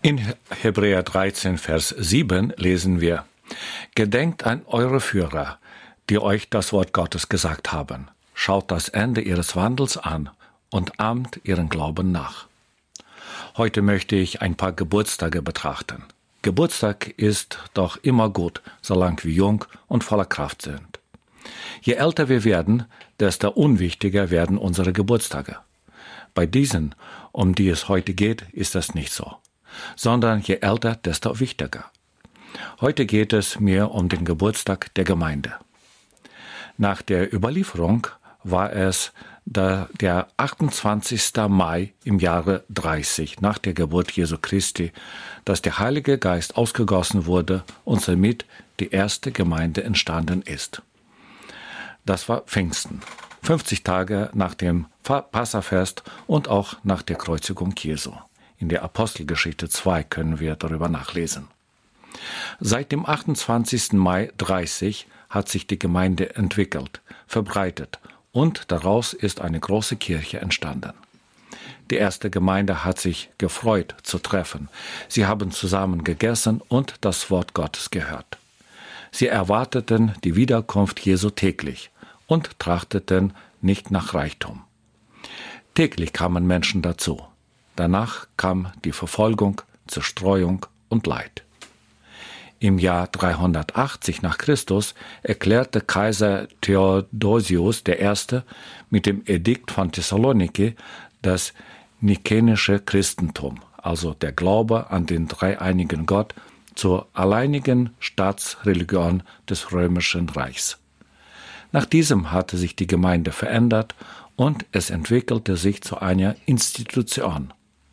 In Hebräer 13, Vers 7 lesen wir: Gedenkt an eure Führer, die euch das Wort Gottes gesagt haben. Schaut das Ende ihres Wandels an und ahmt ihren Glauben nach. Heute möchte ich ein paar Geburtstage betrachten. Geburtstag ist doch immer gut, solange wir jung und voller Kraft sind. Je älter wir werden, desto unwichtiger werden unsere Geburtstage. Bei diesen, um die es heute geht, ist das nicht so, sondern je älter, desto wichtiger. Heute geht es mir um den Geburtstag der Gemeinde. Nach der Überlieferung war es der 28. Mai im Jahre 30 nach der Geburt Jesu Christi, dass der Heilige Geist ausgegossen wurde und somit die erste Gemeinde entstanden ist. Das war Pfingsten, 50 Tage nach dem Passafest und auch nach der Kreuzigung Jesu. In der Apostelgeschichte 2 können wir darüber nachlesen. Seit dem 28. Mai 30 hat sich die Gemeinde entwickelt, verbreitet und daraus ist eine große Kirche entstanden. Die erste Gemeinde hat sich gefreut zu treffen. Sie haben zusammen gegessen und das Wort Gottes gehört. Sie erwarteten die Wiederkunft Jesu täglich und trachteten nicht nach Reichtum. Täglich kamen Menschen dazu. Danach kam die Verfolgung, Zerstreuung und Leid. Im Jahr 380 nach Christus erklärte Kaiser Theodosius I. mit dem Edikt von Thessaloniki das nikenische Christentum, also der Glaube an den dreieinigen Gott, zur alleinigen Staatsreligion des Römischen Reichs. Nach diesem hatte sich die Gemeinde verändert und es entwickelte sich zu einer Institution.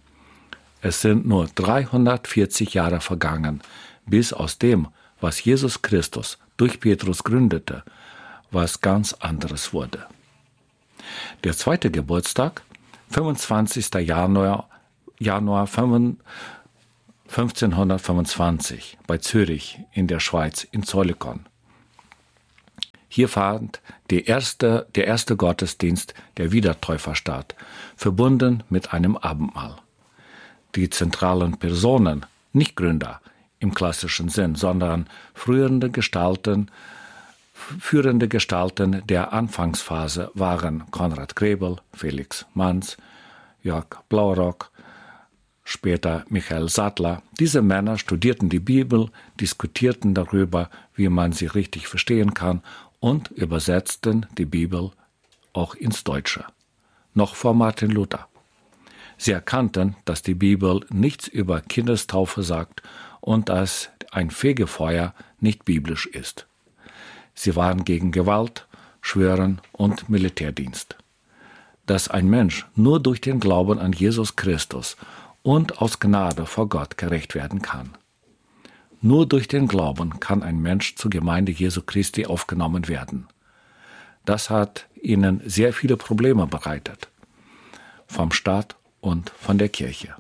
Es sind nur 340 Jahre vergangen, bis aus dem, was Jesus Christus durch Petrus gründete, was ganz anderes wurde. Der zweite Geburtstag, 25. Januar 1525 bei Zürich in der Schweiz in Zollikon. Hier fand der erste Gottesdienst der Wiedertäufer statt, verbunden mit einem Abendmahl. Die zentralen Personen, nicht Gründer im klassischen Sinn, sondern führende Gestalten der Anfangsphase waren Konrad Grebel, Felix Manz, Jörg Blaurock, später Michael Sattler. Diese Männer studierten die Bibel, diskutierten darüber, wie man sie richtig verstehen kann und übersetzten die Bibel auch ins Deutsche, noch vor Martin Luther. Sie erkannten, dass die Bibel nichts über Kindestaufe sagt und dass ein Fegefeuer nicht biblisch ist. Sie waren gegen Gewalt, Schwören und Militärdienst. Dass ein Mensch nur durch den Glauben an Jesus Christus und aus Gnade vor Gott gerecht werden kann. Nur durch den Glauben kann ein Mensch zur Gemeinde Jesu Christi aufgenommen werden. Das hat ihnen sehr viele Probleme bereitet, vom Staat und von der Kirche.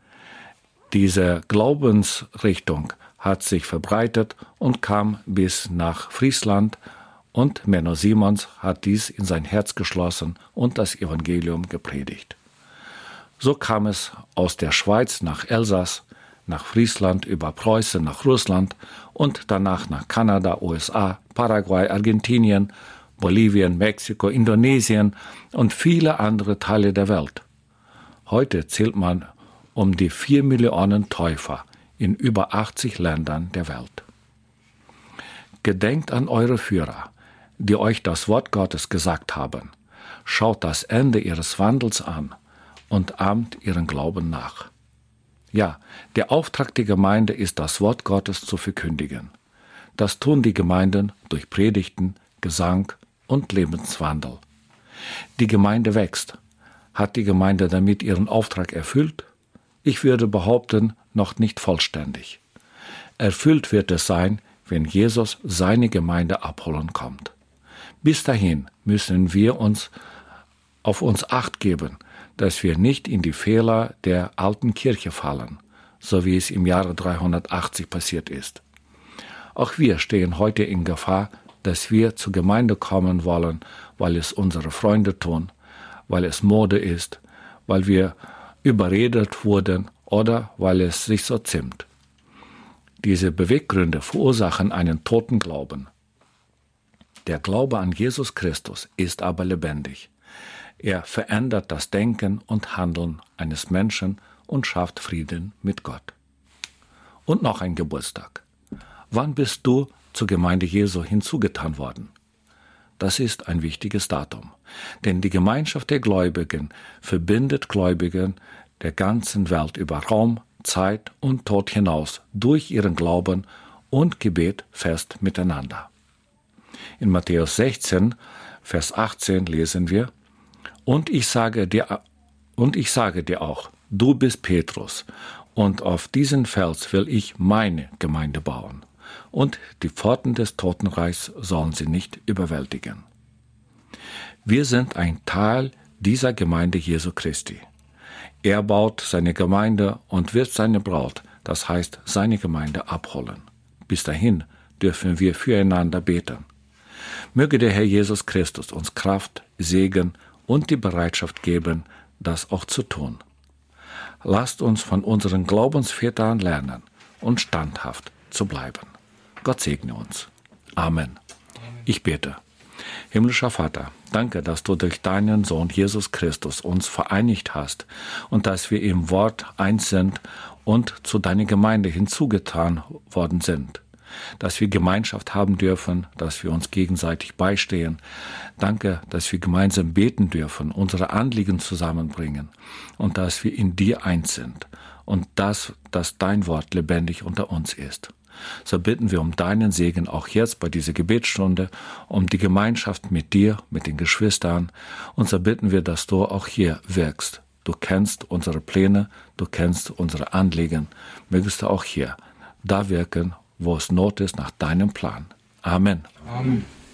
Diese Glaubensrichtung hat sich verbreitet und kam bis nach Friesland und Menno Simons hat dies in sein Herz geschlossen und das Evangelium gepredigt. So kam es aus der Schweiz nach Elsass, nach Friesland über Preußen nach Russland und danach nach Kanada, USA, Paraguay, Argentinien, Bolivien, Mexiko, Indonesien und viele andere Teile der Welt. Heute zählt man um die 4 Millionen Täufer in über 80 Ländern der Welt. Gedenkt an eure Führer, die euch das Wort Gottes gesagt haben. Schaut das Ende ihres Wandels an und ahmt ihren Glauben nach. Ja, der Auftrag der Gemeinde ist, das Wort Gottes zu verkündigen. Das tun die Gemeinden durch Predigten, Gesang und Lebenswandel. Die Gemeinde wächst. Hat die Gemeinde damit ihren Auftrag erfüllt? Ich würde behaupten, noch nicht vollständig. Erfüllt wird es sein, wenn Jesus seine Gemeinde abholen kommt. Bis dahin müssen wir auf uns Acht geben, dass wir nicht in die Fehler der alten Kirche fallen, so wie es im Jahre 380 passiert ist. Auch wir stehen heute in Gefahr, dass wir zur Gemeinde kommen wollen, weil es unsere Freunde tun, weil es Mode ist, weil wir überredet wurden oder weil es sich so zimmt. Diese Beweggründe verursachen einen toten Glauben. Der Glaube an Jesus Christus ist aber lebendig. Er verändert das Denken und Handeln eines Menschen und schafft Frieden mit Gott. Und noch ein Geburtstag. Wann bist du zur Gemeinde Jesu hinzugetan worden? Das ist ein wichtiges Datum, denn die Gemeinschaft der Gläubigen verbindet Gläubigen der ganzen Welt über Raum, Zeit und Tod hinaus durch ihren Glauben und Gebet fest miteinander. In Matthäus 16, Vers 18 lesen wir: Und ich sage dir auch, du bist Petrus, und auf diesen Fels will ich meine Gemeinde bauen, und die Pforten des Totenreichs sollen sie nicht überwältigen. Wir sind ein Teil dieser Gemeinde Jesu Christi. Er baut seine Gemeinde und wird seine Braut, das heißt seine Gemeinde, abholen. Bis dahin dürfen wir füreinander beten. Möge der Herr Jesus Christus uns Kraft, Segen und die Bereitschaft geben, das auch zu tun. Lasst uns von unseren Glaubensvätern lernen und standhaft zu bleiben. Gott segne uns. Amen. Ich bete. Himmlischer Vater, danke, dass du durch deinen Sohn Jesus Christus uns vereinigt hast und dass wir im Wort eins sind und zu deiner Gemeinde hinzugetan worden sind. Dass wir Gemeinschaft haben dürfen, dass wir uns gegenseitig beistehen. Danke, dass wir gemeinsam beten dürfen, unsere Anliegen zusammenbringen und dass wir in dir eins sind und dass dein Wort lebendig unter uns ist. So bitten wir um deinen Segen auch jetzt bei dieser Gebetsstunde, um die Gemeinschaft mit dir, mit den Geschwistern. Und so bitten wir, dass du auch hier wirkst. Du kennst unsere Pläne, du kennst unsere Anliegen. Mögest du auch hier da wirken, wo es Not ist, nach deinem Plan. Amen. Amen.